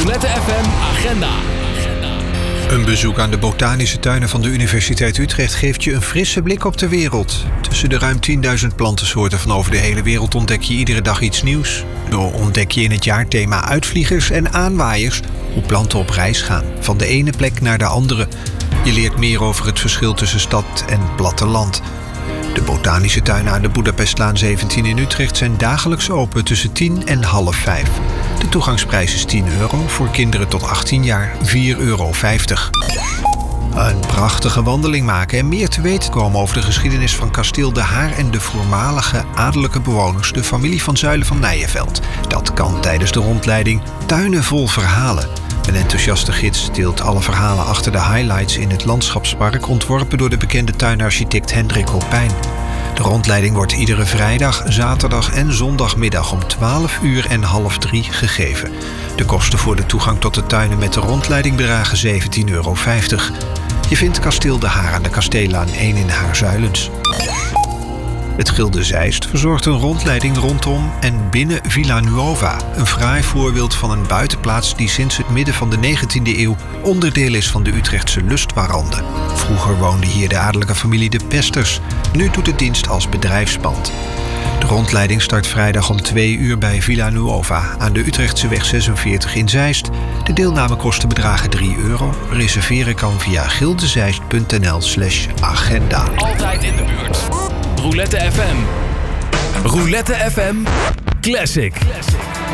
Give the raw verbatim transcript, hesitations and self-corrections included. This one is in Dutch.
Roulette F M Agenda. Een bezoek aan de botanische tuinen van de Universiteit Utrecht geeft je een frisse blik op de wereld. Tussen de ruim tienduizend plantensoorten van over de hele wereld ontdek je iedere dag iets nieuws. Zo ontdek je in het jaarthema uitvliegers en aanwaaiers hoe planten op reis gaan, van de ene plek naar de andere. Je leert meer over het verschil tussen stad en platteland. De botanische tuinen aan de Boedapestlaan zeventien in Utrecht zijn dagelijks open tussen tien en half vijf. De toegangsprijs is tien euro, voor kinderen tot achttien jaar vier euro vijftig. Een prachtige wandeling maken en meer te weten komen over de geschiedenis van kasteel De Haar en de voormalige adellijke bewoners, de familie van Zuylen van Nijeveld. Dat kan tijdens de rondleiding Tuinen vol verhalen. Een enthousiaste gids deelt alle verhalen achter de highlights in het landschapspark, ontworpen door de bekende tuinarchitect Hendrik Hopijn. De rondleiding wordt iedere vrijdag, zaterdag en zondagmiddag om twaalf uur en half drie gegeven. De kosten voor de toegang tot de tuinen met de rondleiding bedragen zeventien euro vijftig. Je vindt kasteel De Haar aan de Kasteellaan één in Haarzuilens. Het Gilde Zeist verzorgt een rondleiding rondom en binnen Villa Nuova. Een fraai voorbeeld van een buitenplaats die sinds het midden van de negentiende eeuw onderdeel is van de Utrechtse lustwarande. Vroeger woonde hier de adellijke familie de Pesters. Nu doet het dienst als bedrijfspand. De rondleiding start vrijdag om twee uur bij Villa Nuova aan de Utrechtseweg zesenveertig in Zeist. De deelnamekosten bedragen drie euro. Reserveren kan via gildezeist.nl slash agenda. Altijd in de buurt. Roulette F M. Roulette F M Classic. Classic.